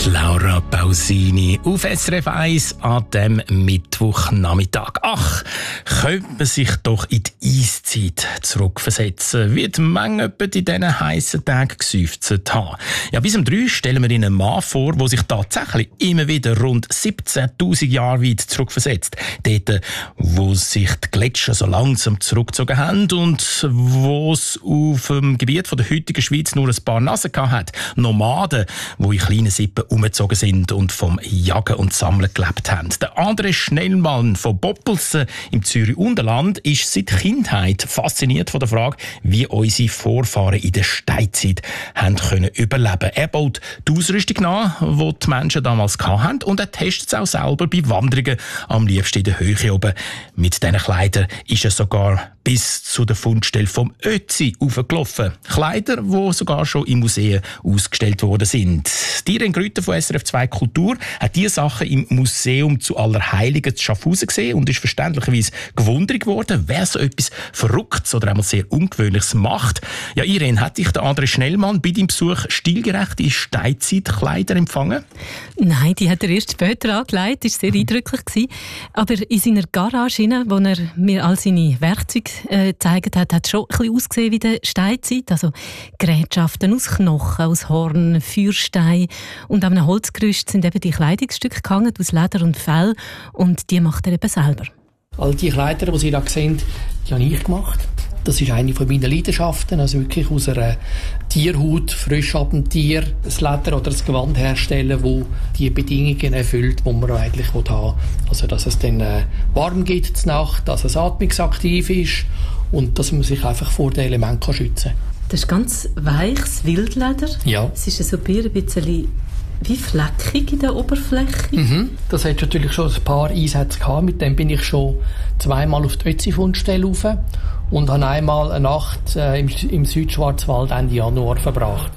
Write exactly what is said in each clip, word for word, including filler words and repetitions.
Laura Pausini auf S R F eins an diesem Mittwochnachmittag. Ach, könnte man sich doch in die Eiszeit zurückversetzen, wie die Menge in diesen heissen Tagen geseufzt haben. Ja, bis um drei stellen wir Ihnen einen Mann vor, der sich tatsächlich immer wieder rund siebzehntausend Jahre weit zurückversetzt. Dort, wo sich die Gletscher so langsam zurückgezogen haben und wo es auf dem Gebiet der heutigen Schweiz nur ein paar Nasen hat. Nomaden, die in kleinen Sippen umgezogen sind und vom Jagen und Sammeln gelebt haben. Der André Schnellmann von Boppelsen im Zürich-Unterland ist seit Kindheit fasziniert von der Frage, wie unsere Vorfahren in der Steinzeit haben können überleben. Er baut die Ausrüstung nach, die die Menschen damals hatten, und er testet es auch selber bei Wanderungen, am liebsten in der Höhe oben. Mit diesen Kleidern ist er sogar bis zu der Fundstelle vom Ötzi aufgelaufen. Kleider, die sogar schon im Museum ausgestellt worden sind. Die Irene Grüter von S R F zwei Kultur hat diese Sachen im Museum zu Allerheiligen zu Schaffhausen gesehen und ist verständlicherweise gewundert geworden, wer so etwas Verrücktes oder einmal sehr Ungewöhnliches macht. Ja, Irene, hat dich der André Schnellmann bei deinem Besuch stilgerechte Steinzeitkleider empfangen? Nein, die hat er erst später angelegt. Das war sehr eindrücklich gewesen. Aber in seiner Garage, wo er mir all seine Werkzeuge äh, gezeigt hat, hat es schon ein bisschen ausgesehen wie der Steinzeit. Also Gerätschaften aus Knochen, aus Horn, Feuerstein. Und an einem Holzgerüst sind eben die Kleidungsstücke gehangen aus Leder und Fell. Und die macht er eben selber. All die Kleider, die Sie da sehen, die habe ich gemacht. Das ist eine meiner Leidenschaften, also wirklich aus einer Tierhaut, frisch ab dem Tier, das Leder oder das Gewand herstellen, wo die Bedingungen erfüllt, die man eigentlich haben will. Also dass es dann äh, warm geht zur Nacht, dass es atmungsaktiv ist und dass man sich einfach vor den Elementen schützen kann. Das ist ganz weiches Wildleder. Ja. Es ist so ein bisschen wie fleckig in der Oberfläche. Mhm. Das hat natürlich schon ein paar Einsätze gehabt. Mit dem bin ich schon zweimal auf die Ötzi-Fundstelle rauf und habe einmal eine Nacht äh, im, im Südschwarzwald Ende Januar verbracht.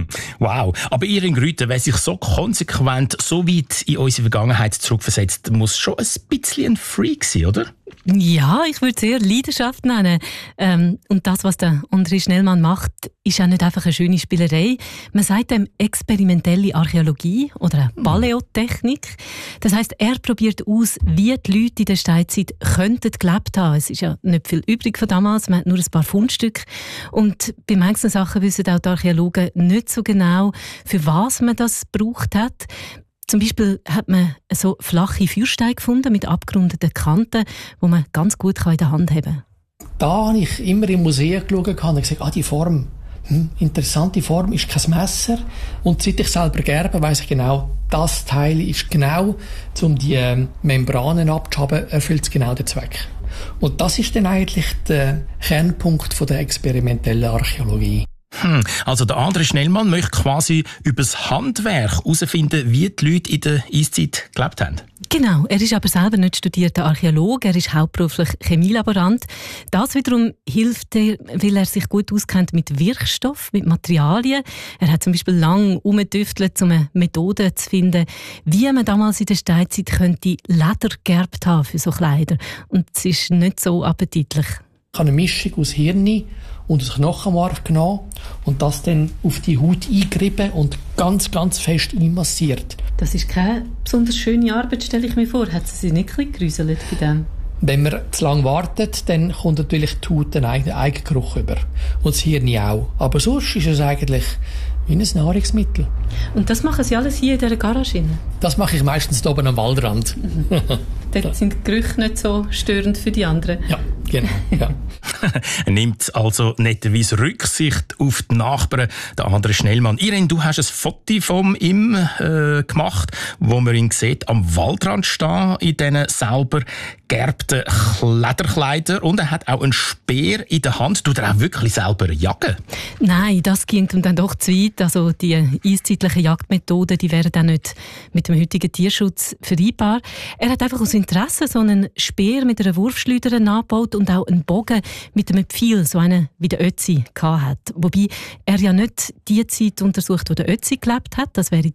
Wow, aber Irene Grüter, wer sich so konsequent so weit in unsere Vergangenheit zurückversetzt, muss schon ein bisschen ein Freak sein, oder? Ja, ich würde es eher Leidenschaft nennen. Ähm, und das, was der André Schnellmann macht, ist auch nicht einfach eine schöne Spielerei. Man sagt dem experimentelle Archäologie oder Paläotechnik. Das heisst, er probiert aus, wie die Leute in der Steinzeit könnten gelebt haben. Es ist ja nicht viel übrig von damals, man hat nur ein paar Fundstücke. Und bei manchen Sachen wissen auch die Archäologen nicht so genau, für was man das gebraucht hat. Zum Beispiel hat man so flache Feuersteine gefunden mit abgerundeten Kanten, die man ganz gut in der Hand haben kann. Da habe ich immer im Museum geschaut und gesagt, ah, die Form, hm, interessante Form, ist kein Messer. Und seit ich selber gerbe, weiss ich genau, das Teil ist genau, um die ähm, Membranen abzuhaben, erfüllt es genau den Zweck. Und das ist dann eigentlich der Kernpunkt von der experimentellen Archäologie. Hm, also der André Schnellmann möchte quasi über das Handwerk herausfinden, wie die Leute in der Eiszeit gelebt haben. Genau, er ist aber selber nicht studierter Archäologe, er ist hauptberuflich Chemielaborant. Das wiederum hilft er, weil er sich gut auskennt mit Wirkstoff, mit Materialien. Er hat zum Beispiel lange herumgetüftelt, um eine Methode zu finden, wie man damals in der Steinzeit könnte Leder gerbt haben für so Kleider. Und es ist nicht so appetitlich. Ich habe eine Mischung aus Hirn und aus Knochenmark genommen und das dann auf die Haut eingerieben und ganz, ganz fest einmassiert. Das ist keine besonders schöne Arbeit, stelle ich mir vor. Hat sie sich nicht ein bisschen gerüselt bei dem? Wenn man zu lange wartet, dann kommt natürlich die Haut einen eigenen Eigengeruch über. Und das Hirn auch. Aber sonst ist es eigentlich wie ein Nahrungsmittel. Und das machen Sie alles hier in dieser Garage? Das mache ich meistens hier oben am Waldrand. Mhm. Dort sind die Gerüche nicht so störend für die anderen. Ja, genau. Ja. Er nimmt also netterweise Rücksicht auf die Nachbarn, der André Schnellmann. Irene, du hast ein Foto von ihm äh, gemacht, wo man ihn sieht am Waldrand stehen, in diesen selber gegerbten Lederkleidern. Und er hat auch einen Speer in der Hand. Tut er auch wirklich selber jagen? Nein, das ging dann doch zu weit. Also die eiszeitlichen Jagdmethoden, die wären dann nicht mit dem heutigen Tierschutz vereinbar. Er hat einfach aus Interesse so einen Speer mit einer Wurfschleuder nachgebaut und auch einen Bogen mit einem Pfeil, so einen wie der Ötzi hat. Wobei er ja nicht die Zeit untersucht, wo der Ötzi gelebt hat. Das wäre